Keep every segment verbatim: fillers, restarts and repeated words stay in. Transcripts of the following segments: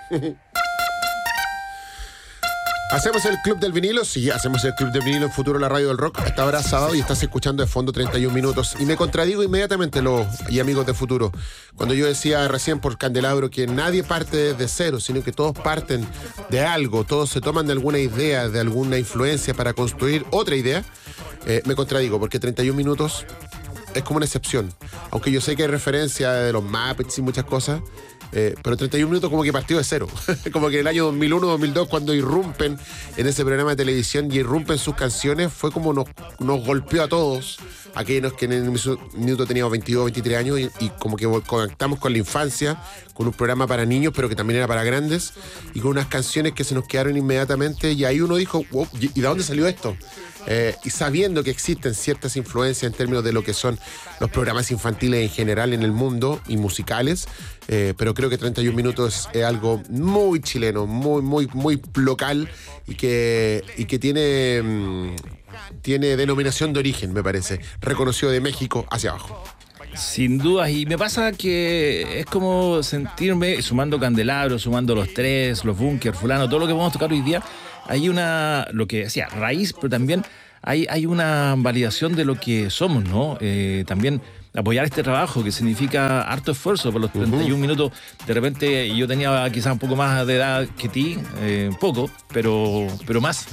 Hacemos el Club del Vinilo, sí, hacemos el Club del Vinilo en Futuro, la radio del rock. Hasta ahora sábado y estás escuchando de fondo treinta y un minutos. Y me contradigo inmediatamente, los y amigos de Futuro, cuando yo decía recién por Candelabro que nadie parte desde cero, sino que todos parten de algo, todos se toman de alguna idea, de alguna influencia para construir otra idea. Eh, me contradigo, porque treinta y un minutos es como una excepción. Aunque yo sé que hay referencia de los Muppets y muchas cosas, eh, pero treinta y un minutos como que partió de cero. Como que en el año dos mil uno, dos mil dos, cuando irrumpen en ese programa de televisión y irrumpen sus canciones, fue como nos, nos golpeó a todos, aquellos que en el minuto teníamos veintidós, veintitrés años, y, y como que conectamos con la infancia, con un programa para niños, pero que también era para grandes, y con unas canciones que se nos quedaron inmediatamente, y ahí uno dijo, wow, ¿y de dónde salió esto? Eh, y sabiendo que existen ciertas influencias en términos de lo que son los programas infantiles en general en el mundo y musicales, eh, pero creo que treinta y un minutos es algo muy chileno, muy, muy, muy local, y que, y que tiene, mmm, tiene denominación de origen, me parece, reconocido de México hacia abajo. Sin dudas, y me pasa que es como sentirme, sumando Candelabro, sumando los tres, los Bunkers, fulano, todo lo que vamos a tocar hoy día, hay una, lo que decía, raíz, pero también hay, hay una validación de lo que somos, ¿no? Eh, también apoyar este trabajo que significa harto esfuerzo por los treinta y un uh-huh. minutos. De repente yo tenía quizás un poco más de edad que ti, eh, poco, pero, pero más.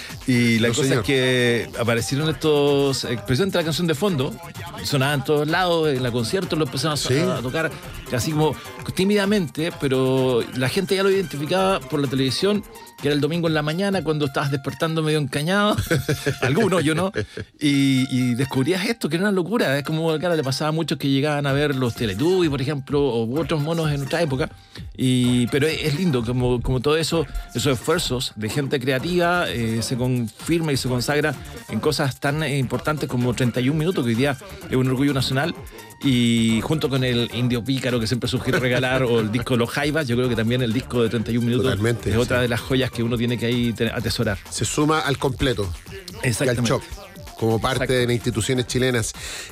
Y la no, cosa señor. es que aparecieron estos, eh, precisamente la canción de fondo, sonaban en todos lados, en la concierto lo empezaron a, ¿sí? a tocar así como tímidamente, pero la gente ya lo identificaba por la televisión, que era el domingo en la mañana cuando estabas despertando medio encañado, algunos, yo no, y, y descubrías esto, que era una locura. Es como, claro, le pasaba a muchos que llegaban a ver los Teletubbies, por ejemplo, o otros monos en otra época, y, pero es, es lindo, como, como todo eso, esos esfuerzos de gente creativa eh, se confirma y se consagra en cosas tan eh, importantes como treinta y un minutos, que hoy día es un orgullo nacional. Y junto con el Indio Pícaro, que siempre sugiere regalar, o el disco Los Jaivas, yo creo que también el disco de treinta y un minutos Totalmente, es otra sí. de las joyas que uno tiene que ahí atesorar. Se suma al completo. Exactamente. Y al shock, como parte Exacto. de las instituciones chilenas.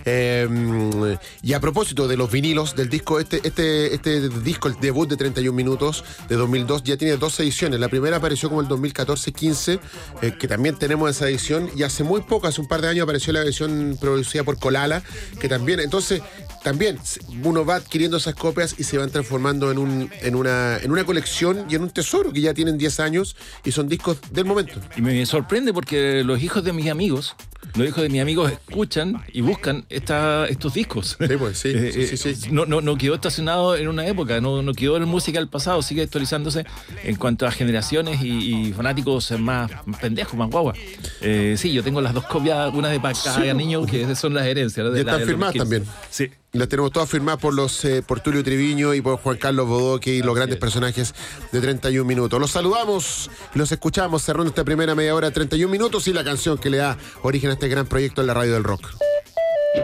Eh, y a propósito de los vinilos del disco, este, este, este disco, el debut de treinta y un minutos de dos mil dos, ya tiene dos ediciones. La primera apareció como el dos mil catorce quince, eh, que también tenemos esa edición, y hace muy poco, hace un par de años, apareció la versión producida por Colala, que también, entonces, también uno va adquiriendo esas copias y se van transformando en, un, en, una, en una colección y en un tesoro que ya tienen diez años y son discos del momento. Y me sorprende porque los hijos de mis amigos, los hijos de mis amigos escuchan y buscan esta, estos discos. Sí, pues sí. eh, sí, sí, sí. No, no, no quedó estacionado en una época, no, no quedó en música del pasado, sigue actualizándose en cuanto a generaciones y, y fanáticos más pendejos, más guagua. Eh, sí, yo tengo las dos copias, una de para cada sí, niño, que son las herencias. De y están la, firmadas también. Sí. Y las tenemos todas firmadas por los eh, por Tulio Triviño y por Juan Carlos Bodoque y los Así grandes es. personajes de treinta y un minutos. Los saludamos y los escuchamos cerrando esta primera media hora de treinta y un minutos y la canción que le da origen a este gran proyecto en la radio del rock.